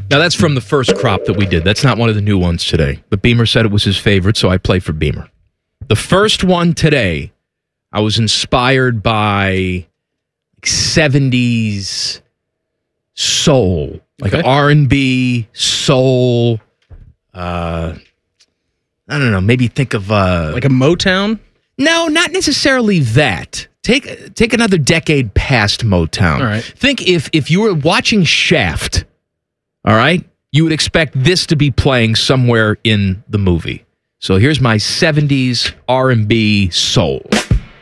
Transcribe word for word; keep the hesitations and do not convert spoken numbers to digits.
Now, that's from the first crop that we did. That's not one of the new ones today. But Beamer said it was his favorite, so I play for Beamer. The first one today, I was inspired by seventies soul, like Okay. R and B, soul. Uh, I don't know. Maybe think of uh, Like a Motown? no, not necessarily that. Take take another decade past Motown. All right. Think if if you were watching Shaft, all right, you would expect this to be playing somewhere in the movie. So here's my seventies R and B soul.